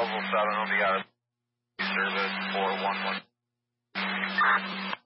Level 7 will be out of service 411.